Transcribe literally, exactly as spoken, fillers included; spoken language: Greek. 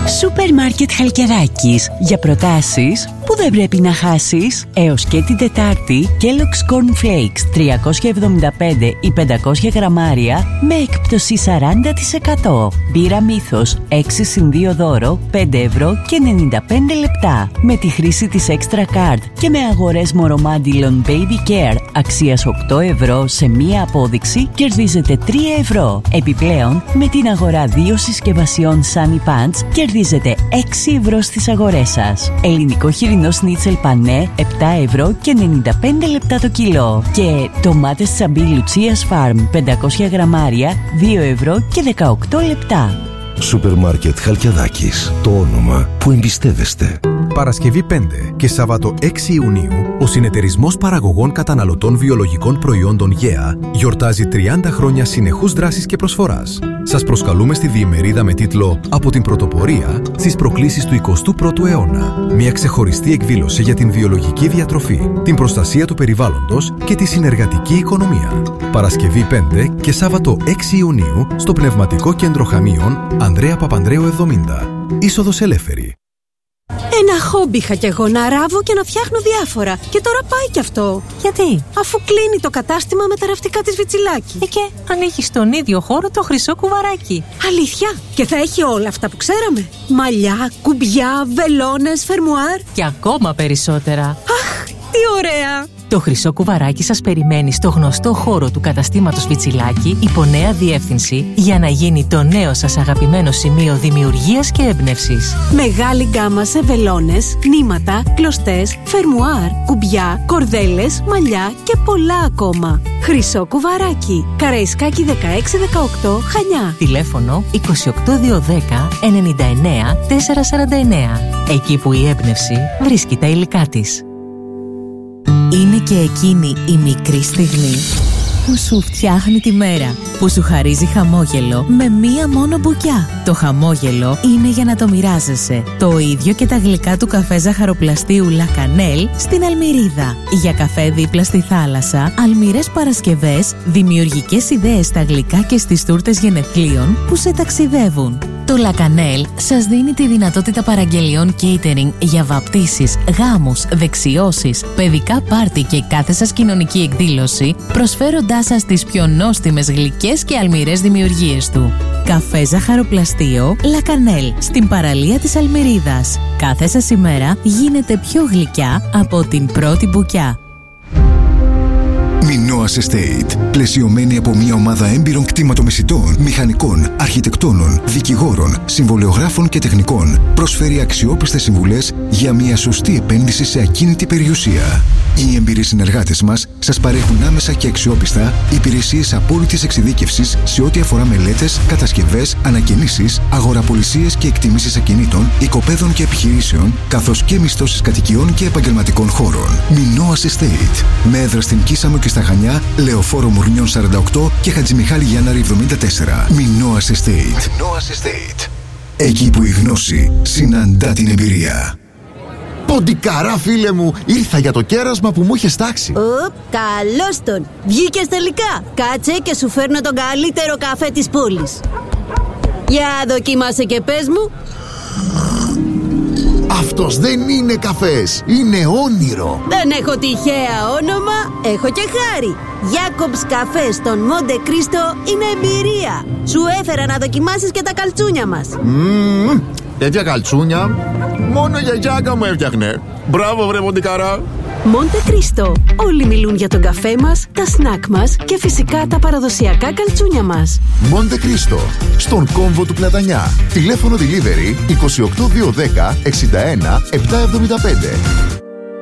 Σούπερ Μάρκετ Χαλκιδάκης. Για προτάσεις που δεν πρέπει να χάσεις. Έως και την Τετάρτη, Kellogg's Corn Flakes τριακόσια εβδομήντα πέντε ή πεντακόσια γραμμάρια με έκπτωση σαράντα τοις εκατό. Μπύρα Μύθος έξι συν δύο δώρο πέντε ευρώ και ενενήντα πέντε λεπτά. Με τη χρήση της Extra Card και με αγορές Moromandilon Baby Care αξίας οκτώ ευρώ σε μία απόδειξη κερδίζετε τρία ευρώ. Επιπλέον, με την αγορά δύο συσκευασιών Sunny Pants κερδίζετε έξι ευρώ στις αγορές σας. Ελληνικό χοιρινό σνίτσελ πανέ επτά ευρώ και ενενήντα πέντε λεπτά το κιλό. Και ντομάτες τσαμπί Λουτσίας Farm πεντακόσια γραμμάρια δύο ευρώ και δεκαοκτώ λεπτά. Σούπερ Μάρκετ Χαλκιδάκης. Το όνομα που εμπιστεύεστε. Παρασκευή πέντε και Σάββατο έξι Ιουνίου, ο Συνεταιρισμός Παραγωγών Καταναλωτών Βιολογικών Προϊόντων ΓΕΑ γιορτάζει τριάντα χρόνια συνεχούς δράσης και προσφοράς. Σας προσκαλούμε στη διημερίδα με τίτλο «Από την πρωτοπορία στις προκλήσεις του εικοστού πρώτου αιώνα». Μια ξεχωριστή εκδήλωση για την βιολογική διατροφή, την προστασία του περιβάλλοντος και τη συνεργατική οικονομία. Παρασκευή πέντε και Σάββατο έξι Ιουνίου στο Πνευματικό Κέντρο Χαμίων Ανδρέα Παπανδρέου εβδομήντα. Είσοδος ελεύθερη. Ένα χόμπι είχα κι εγώ, να ράβω και να φτιάχνω διάφορα. Και τώρα πάει κι αυτό. Γιατί? Αφού κλείνει το κατάστημα με τα ραφτικά της Βιτσιλάκη. Ε, και ανοίγει στον ίδιο χώρο το χρυσό κουβαράκι. Αλήθεια? Και θα έχει όλα αυτά που ξέραμε. Μαλλιά, κουμπιά, βελόνες, φερμουάρ. Και ακόμα περισσότερα. Αχ, τι ωραία! Το χρυσό κουβαράκι σας περιμένει στο γνωστό χώρο του καταστήματος Βιτσιλάκη υπό νέα διεύθυνση για να γίνει το νέο σας αγαπημένο σημείο δημιουργίας και έμπνευσης. Μεγάλη γκάμα σε βελόνες, νήματα, κλωστές, φερμουάρ, κουμπιά, κορδέλες, μαλλιά και πολλά ακόμα. Χρυσό κουβαράκι. Καραϊσκάκη δεκαέξι δεκαοκτώ Χανιά. Τηλέφωνο είκοσι οκτώ διακόσια δέκα ενενήντα εννέα τετρακόσια σαράντα εννέα. Εκεί που η έμπνευση βρίσκει τα υλικά της. Είναι και εκείνη η μικρή στιγμή που σου φτιάχνει τη μέρα, που σου χαρίζει χαμόγελο με μία μόνο μπουκιά. Το χαμόγελο είναι για να το μοιράζεσαι. Το ίδιο και τα γλυκά του καφέ ζαχαροπλαστείου La Cannelle στην Αλμυρίδα. Για καφέ δίπλα στη θάλασσα, αλμυρές Παρασκευές, δημιουργικές ιδέες στα γλυκά και στις τούρτες γενεθλίων που σε ταξιδεύουν. Το La Cannelle σας δίνει τη δυνατότητα παραγγελιών catering για βαπτίσεις, γάμους, δεξιώσεις, παιδικά πάρτι και κάθε σας κοινωνική εκδήλωση, προσφέροντάς σας τις πιο νόστιμες γλυκές και αλμυρές δημιουργίες του. Καφέ ζαχαροπλαστείο La Cannelle στην παραλία της Αλμυρίδας. Κάθε σας ημέρα γίνεται πιο γλυκιά από την πρώτη μπουκιά. Minoas Estate. Πλαισιωμένη από μια ομάδα έμπειρων κτηματομεσητών, μηχανικών, αρχιτεκτόνων, δικηγόρων, συμβολεογράφων και τεχνικών, προσφέρει αξιόπιστες συμβουλές για μια σωστή επένδυση σε ακίνητη περιουσία. Οι εμπειροί συνεργάτες μας σας παρέχουν άμεσα και αξιόπιστα υπηρεσίες απόλυτης εξειδίκευσης σε ό,τι αφορά μελέτες, κατασκευές, ανακαινήσεις, αγοραπολισίες και εκτιμήσεις ακινήτων, οικοπαίδων και επιχειρήσεων, καθώς και μισθώσεις κατοικιών και επαγγελματικών χώρων. Minoas Estate. Με έδρα στην Κίσαμο και στα Χανιά, Λεωφόρο Μουρνιών σαράντα οκτώ και Χατζημιχάλη Γιάνναρη εβδομήντα τέσσερα. Minoas Estate. Minoas Estate. Εκεί που η γνώση συναντά την εμπειρία. Ποντικαρά, φίλε μου, ήρθα για το κέρασμα που μου είχες τάξει. Οπ, καλώς τον. Βγήκες τελικά. Κάτσε και σου φέρνω τον καλύτερο καφέ της πόλης. Για δοκίμασε και πες μου. Αυτός δεν είναι καφές, είναι όνειρο. Δεν έχω τυχαία όνομα, έχω και χάρη. Jacob's καφέ στον Μοντε Κρίστο είναι εμπειρία. Σου έφερα να δοκιμάσεις και τα καλτσούνια μας. Μμμ, τέτοια καλτσούνια μόνο η γιαγιάκα μου έφτιαχνε. Μπράβο βρε Ποντικαρά. Μοντε Κρίστο. Όλοι μιλούν για τον καφέ μας, τα σνακ μας και φυσικά τα παραδοσιακά καλτσούνια μας. Μοντε Κρίστο, στον κόμβο του Πλατανιά. Τηλέφωνο delivery είκοσι οκτώ διακόσια δέκα εξήντα ένα επτακόσια εβδομήντα πέντε.